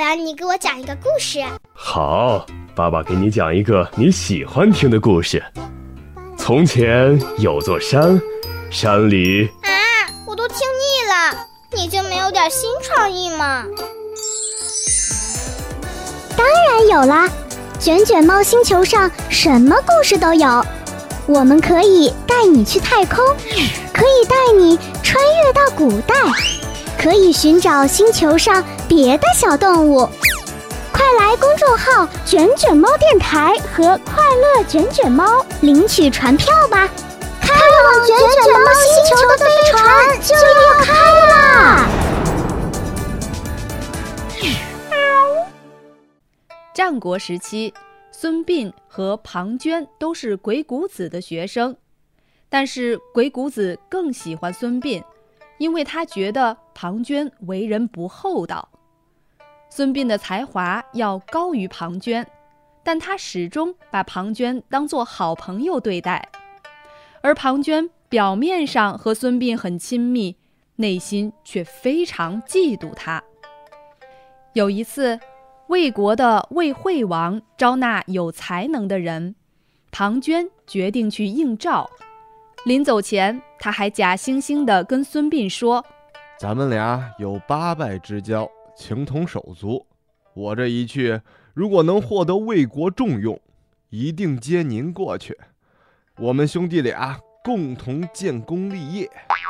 然你给我讲一个故事。 好，爸爸给你讲一个你喜欢听的故事。从前有座山，山里…… 我都听腻了，你就没有点新创意吗？ 当然有啦，卷卷猫星球上什么故事都有。我们可以带你去太空，可以带你穿越到古代，可以寻找星球上别的小动物。快来公众号卷卷猫电台和快乐卷卷猫领取船票吧，开往卷卷猫星球的飞船就要开啦！ 战国时期，孙膑和庞涓都是鬼谷子的学生，但是鬼谷子更喜欢孙膑，因为他觉得庞涓为人不厚道。孙膑的才华要高于庞涓，但他始终把庞涓当作好朋友对待，而庞涓表面上和孙膑很亲密，内心却非常嫉妒他。有一次，魏国的魏惠王招纳有才能的人，庞涓决定去应召。临走前，他还假惺惺地跟孙膑说：“ 咱们俩有8拜之交，情同手足。我这一去，如果能获得魏国重用，一定接您过去。我们兄弟俩共同建功立业。”